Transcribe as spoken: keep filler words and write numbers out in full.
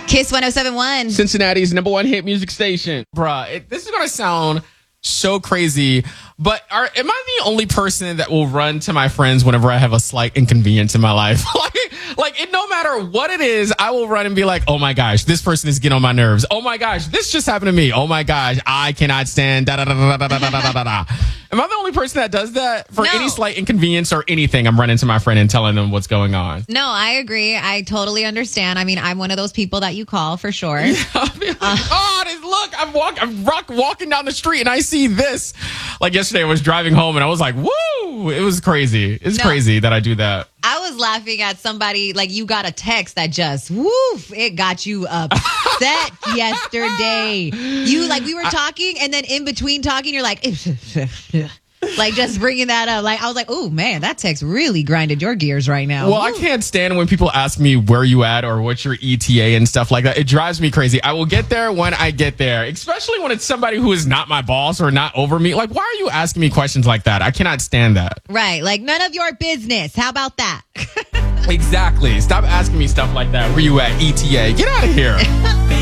Kiss one oh seven point one. Cincinnati's number one hit music station. Bruh, it, this is going to sound so crazy, but are, am I the only person that will run to my friends whenever I have a slight inconvenience in my life? like, like it, no matter what it is, I will run and be like, oh my gosh, this person is getting on my nerves. Oh my gosh, this just happened to me. Oh my gosh, I cannot stand da da da da da da da da da da. Am I the only person that does that? For No. any slight inconvenience or anything, I'm running to my friend and telling them what's going on. No, I agree. I totally understand. I mean, I'm one of those people that you call for sure. I'll be like, oh, this, look, I'm, walk, I'm rock, walking down the street and I see this. Like yesterday, I was driving home and I was like, woo, it was crazy. It's No. crazy that I do that. I was laughing at somebody, like you got a text that just, woof, it got you upset yesterday. You, like, we were talking and then in between talking, you're like, like just bringing that up. Like, I was like, oh man, that text really grinded your gears right now. Well, I can't stand when people ask me where you at or what's your E T A and stuff like that. It drives me crazy. I will get there when I get there, especially when it's somebody who is not my boss or not over me. Like, why are you asking me questions like that? I cannot stand that. Right. Like, none of your business. How about that? Exactly. Stop asking me stuff like that. Where you at? E T A. Get out of here.